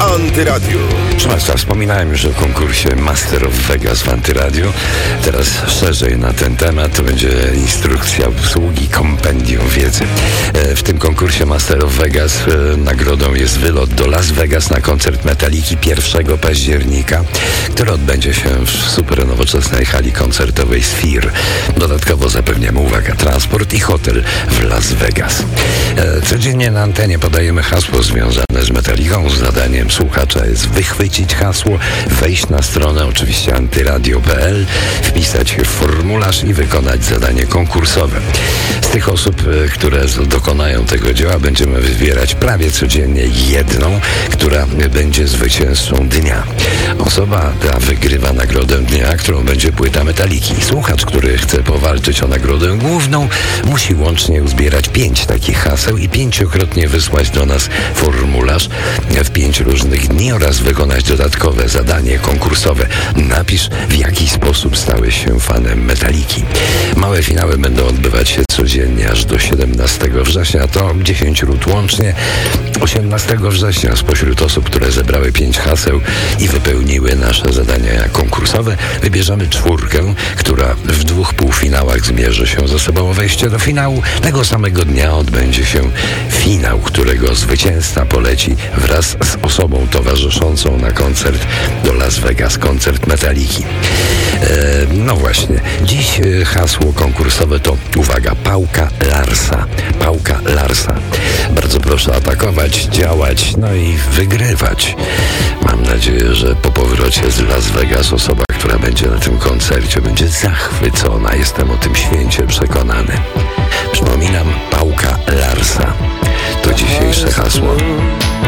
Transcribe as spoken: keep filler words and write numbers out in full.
Antyradiu. Proszę Państwa, wspominałem już o konkursie Master of Vegas w Antyradiu. Teraz szerzej na ten temat to będzie instrukcja obsługi, kompendium wiedzy. W tym konkursie Master of Vegas nagrodą jest wylot do Las Vegas na koncert Metaliki pierwszego października, który odbędzie się w super nowoczesnej hali koncertowej Sphere. Dodatkowo zapewniamy, uwaga, transport i hotel w Las Vegas. Codziennie na antenie podajemy hasło związane z Metaliką. Zadaniem słuchacza jest wychwycić hasło, wejść na stronę, oczywiście antyradio kropka p l, wpisać się w formularz i wykonać zadanie konkursowe. Z tych osób, które dokonają tego dzieła, będziemy wybierać prawie codziennie jedną, która będzie zwycięzcą dnia. Osoba ta wygrywa nagrodę dnia, którą będzie płyta Metaliki. Słuchacz, który chce powalczyć o nagrodę główną, musi łącznie uzbierać pięć takich haseł i pięciokrotnie wysłać do nas formularz w pięć różnych dni oraz wykonać dodatkowe zadanie konkursowe. Napisz, w jaki sposób stałeś się fanem Metaliki. Małe finały będą odbywać się codziennie aż do siedemnastego września. To dziesięć rund łącznie. osiemnastego września spośród osób, które zebrały pięć haseł i wypełniły nasze zadania konkursowe, wybierzemy czwórkę, która w dwóch półfinałach zmierzy się ze sobą o wejście do finału. Tego samego dnia odbędzie się finał, którego zwycięzca poleci wraz z osobą towarzyszącą na koncert do Las Vegas, koncert Metaliki. E, no właśnie, dziś e, hasło konkursowe to, uwaga, pałka Larsa. Pałka Larsa. Bardzo proszę atakować, działać, no i wygrywać. Mam nadzieję, że po powrocie z Las Vegas osoba, która będzie na tym koncercie, będzie zachwycona. Jestem o tym święcie przekonany. Przypominam, pałka Larsa to dzisiejsze hasło.